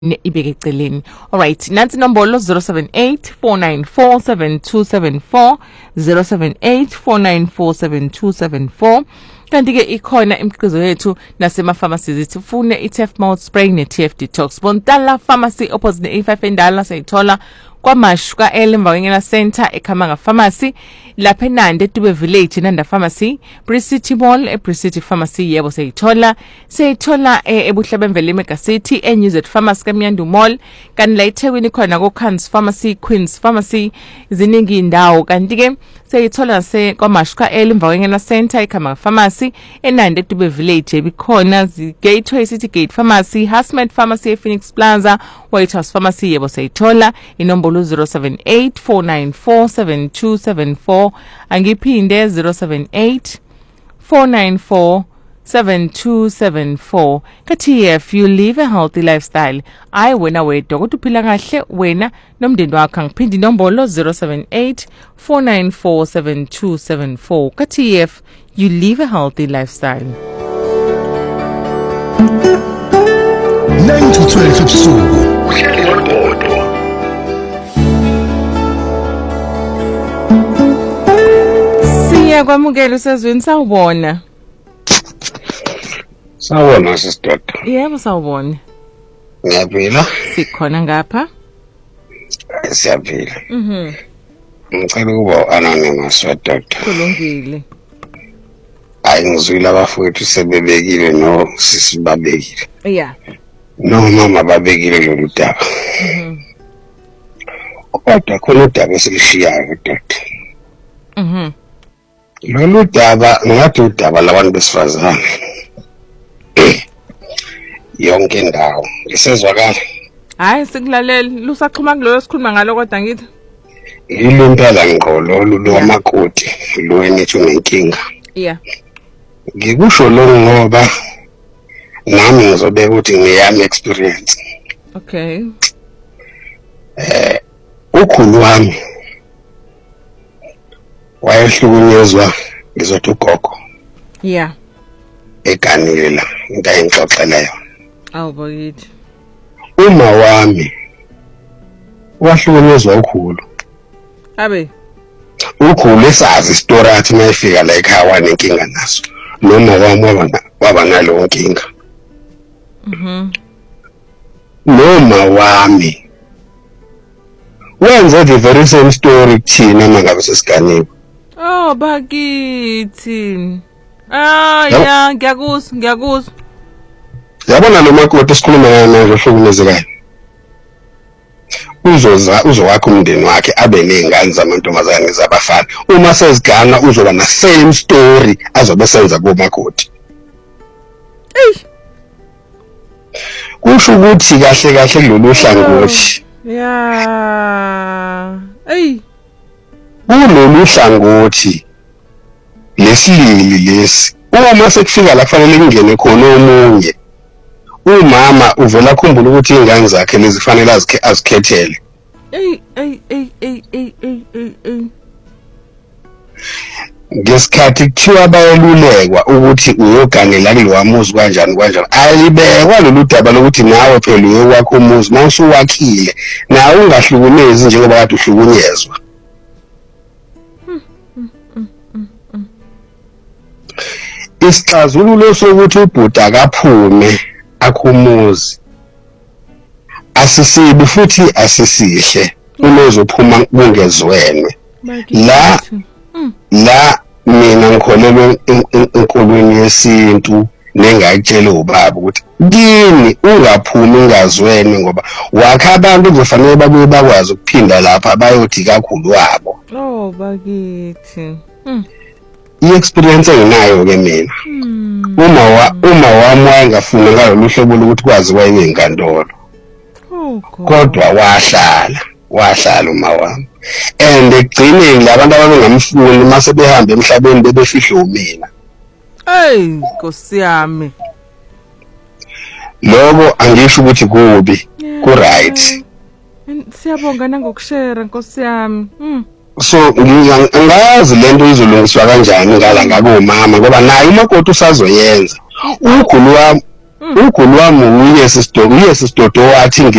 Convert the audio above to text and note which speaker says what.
Speaker 1: ibeke eceleni. Alright, nansi nombolo 078 494 078 494 kanti ke ikhona imikhiqizo yethu nasemapharmacies sifune i-Tef mouth spray ne-TF detox. Bontala pharmacy opposite ne-A5 endala sayithola kwamashu ka-Emva Kwengela Center eKhamanga Pharmacy lapha eNandi eDube Village Nanda Pharmacy, Bricity Mall eBricity Pharmacy yebo sayithola ebuhle bemvele eMega City eNewZ Pharmacy kaMnyandu Mall kanti la eThekwini khona koKhans Pharmacy, Queens Pharmacy, ziningi indawo kanti ke sayithola kwamashu ka-Emva Kwengela Center eKhamanga Pharmacy eNandi eDube Village ebikhona Gateway City Gate Pharmacy, Hasmed Pharmacy ePhoenix Plaza, White House Pharmacy yebo sayithola inombolo 078 494 7274 angiphinde 078 494 7274 kathi if you live a healthy lifestyle I wena wedwa kodwa uphila kahle wena nomndeni wakho ngiphinde inombolo 078 494 7274 kathi if you live a healthy lifestyle
Speaker 2: 9 to 12 ebusuku
Speaker 1: kwamukela usezweni sawubona.
Speaker 3: Sawubona sister.
Speaker 1: Yebo sawubona.
Speaker 3: Ngiyaphila.
Speaker 1: Sikhona ngapha.
Speaker 3: Siyaphila. Ngicela ukuba anonymous doctor.
Speaker 1: Kulungile.
Speaker 3: Ngizwile abafowethu sebebekile no sisi babekile.
Speaker 1: Yeah.
Speaker 3: No mama babekile lolu daba. Kodwa khona udaba esilishiyayo doctor. Lolu daba ngathi udaba labantu besifazane yonke indawo lisezwakala.
Speaker 1: Hayi sikulalela lusaxhuma kuloyo sikhuluma ngalo kodwa ngithi
Speaker 3: ilintala ngqolo lwamakoti lwenethu nenkinga.
Speaker 1: Yeah.
Speaker 3: Ngikusho lo ngoba nami ngizobeka ukuthi ngiyami experience.
Speaker 1: Okay.
Speaker 3: Ukhulu wami wayehlukunyezwa ngizothi ugogo.
Speaker 1: Yeah.
Speaker 3: Eganile la into ayingixoxela yona.
Speaker 1: Awubakithi.
Speaker 3: Uma wami wahlukunyezwa ukhulu.
Speaker 1: Abe.
Speaker 3: Ukhulu esazi story athi mayifika la ekhaya wanenkinga naso. Noma wami waba nalo nkinga. Noma wami wenza the very same story kuthina mangabe sesiganiwe.
Speaker 1: Oh bakithi. Ya ngiyakuzwa.
Speaker 3: Yabona lo makoti esikhuluma ngayo manje ohlukumezekayo. Uzowakha umndeni wakhe abe nezingane zamantombazane nezabafana. Uma sezigana uzoba na same story azobe senza kumakoti. Kusho ukuthi kahle kulolu hlangothi.
Speaker 1: Yeah.
Speaker 3: Kulolu hlangothi lesibili lesi uma sekufika la kufanele kungene khona omunye umama uvela khumbula ukuthi ingane zakhe lezi kufanele azikhethele. Ngesikhathi kuthiwa bayelulekwa ukuthi uyoganela kulowa muzi kanjani ayibekwa lolu daba lokuthi nawe phela uyokwakha umuzi mawusuwakhile nawe ungahlukumezi njengoba kade uhlukunyezwa. Isixazululo sokuthi ubhuda akaphume akhumuzi asisibi futhi asisihle uma uzophuma kungezwenwe la mina ngikholelwe enkolweni yesintu nengayitshela ubaba ukuthi kini ungaphumi ungazwenwe ngoba wakha abantu kuzofanele babuye bakwazi ukuphinda lapha bayothi kakhulu wabo.
Speaker 1: Oh bakithi.
Speaker 3: I-experience enginayo ke mina. Uma wami wayengafuna ngalolu hlobo lokuthi kwazi wayiwe enkantolo. Kodwa wahlala uma wami. And ekugcineni labantu ababengamfuni mase behamba emhlabeni bebefihla umina.
Speaker 1: Nkosi yami.
Speaker 3: Lokho angisho ukuthi kubi, ku right.
Speaker 1: Siyabonga nangokushare Nkosi yami.
Speaker 3: So ngiyazi lento izolungiswa kanjani ngala ngakomama ngoba naye umakoti usazoyenza. Ukhulu wami uGulu wami uye sisidodo wathi